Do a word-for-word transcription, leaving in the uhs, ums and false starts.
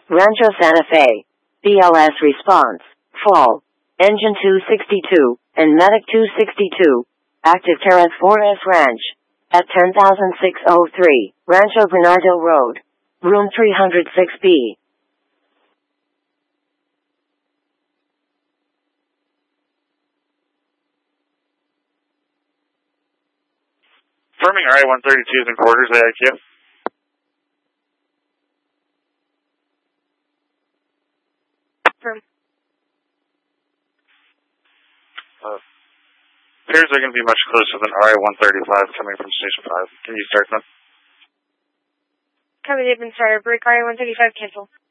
Rancho Santa Fe. B L S response. Fall. Engine two sixty-two, and Medic two sixty-two. Active Terra four S Ranch. At ten thousand six hundred three, Rancho Bernardo Road. Room three oh six B. Confirming R A one thirty-two is in quarters, A I Q. Confirm. Uh, appears they're going to be much closer than R A one thirty-five coming from Station five. Can you start them? Copy, they've been started. Break R A one thirty-five, cancel.